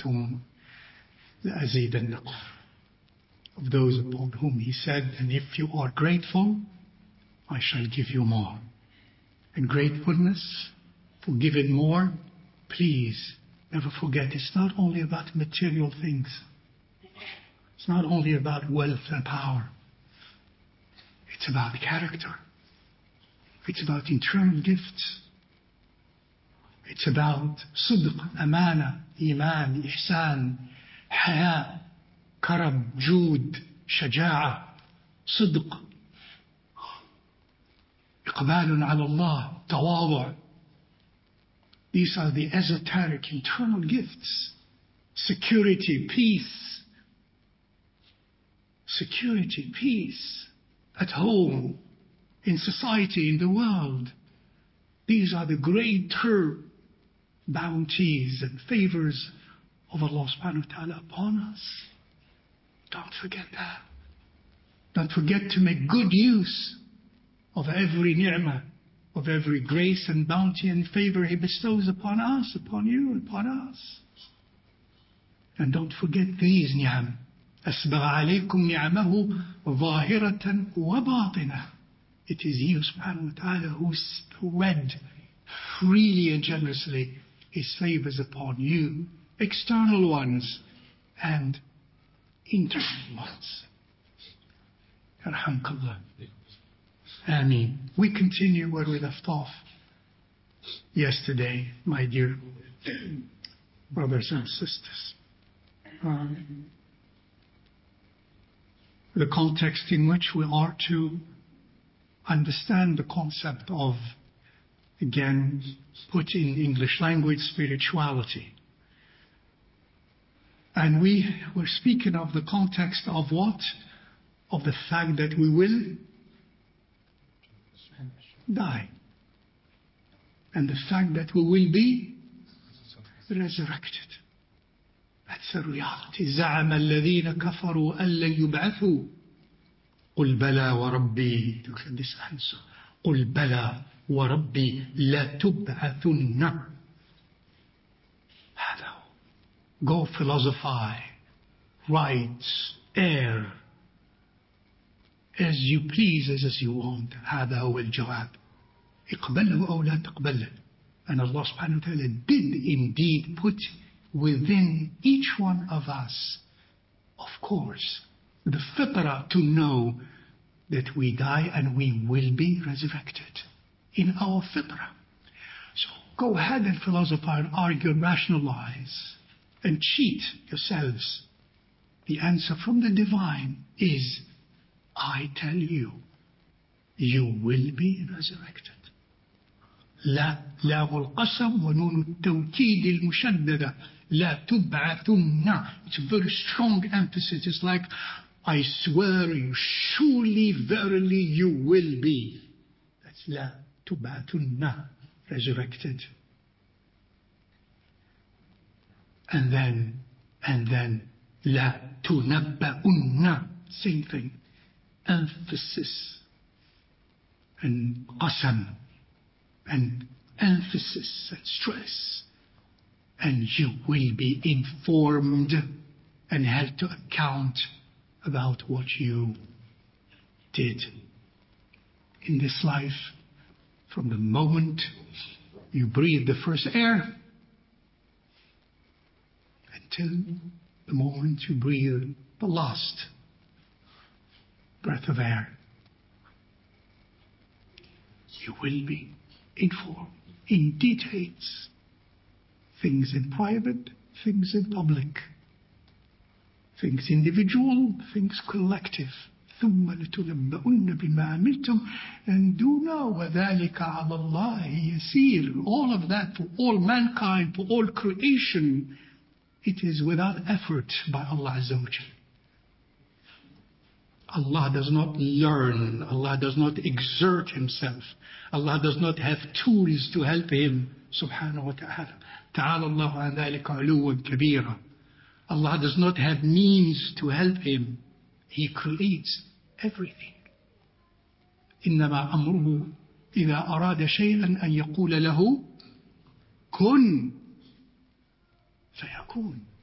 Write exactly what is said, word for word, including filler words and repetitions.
شَكَرْتُمْ لَأَزِيدَنَّكُمْ. Of those upon whom He said, and if you are grateful, I shall give you more. And gratefulness, for giving more, please never forget, it's not only about material things. It's not only about wealth and power. It's about character. It's about internal gifts. It's about صدق, amana, iman, ihsan, haya, karam, jud, shaja'a, صدق, إقبال على الله, تواضع. These are the esoteric internal gifts. Security, peace. Security, peace. At home, in society, in the world. These are the greater bounties and favors of Allah subhanahu wa ta'ala upon us. Don't forget that. Don't forget to make good use of every ni'mah, of every grace and bounty and favor He bestows upon us, upon you, upon us. And don't forget these ni'am. أَسْبَغَ عَلَيْكُمْ نِعَمَهُ ظَاهِرَةً وَبَاطِنَةً. It is He subhanahu wa ta'ala who spread freely and generously His favors upon you, external ones and internal ones. Yarhamkallah. Ameen. We continue where we left off yesterday, my dear brothers and sisters. Um, the context in which we are to understand the concept of, again, put in English language, spirituality. And we were speaking of the context of what? Of the fact that we will die. And the fact that we will be resurrected. That's the reality. زعم الذين كفروا أن لن يبعثوا قل بلى وربي. This answer. قل بلى وربي لا تبعثن. هذا. Go philosophize, write, err, as you please, as, as you want. هذا هو الجواب. اقبله أو لا تقبله. And Allah subhanahu wa ta'ala did indeed put within each one of us, of course, the fitrah to know that we die and we will be resurrected in our fitrah. So go ahead and philosophize and argue and rationalize and cheat yourselves. The answer from the divine is, I tell you, you will be resurrected. لا لا القسم ونون التوكيد المشددة لا تبعثن. It's a very strong emphasis. It's like, I swear you, surely, verily you will be. That's لا تبعثن, resurrected. And then, and then, لا تنبؤن, same thing. Emphasis and qasam and emphasis and stress, and you will be informed and held to account about what you did in this life, from the moment you breathe the first air until the moment you breathe the last breath of air. You will be informed in details, things in private, things in public, things individual, things collective. ثم لتنبؤن بما عملتم, and do know وذلك على الله يسير. All of that for all mankind, for all creation, it is without effort by Allah Azza wa Jal. Allah does not learn. Allah does not exert Himself. Allah does not have tools to help Him. Subhanahu wa ta'ala. Ta'ala Allahu an dhalika uluwan kabira. Allah does not have means to help Him. He creates everything. إنما أمره إذا أراد شيئا أن يقول له كن فيكون.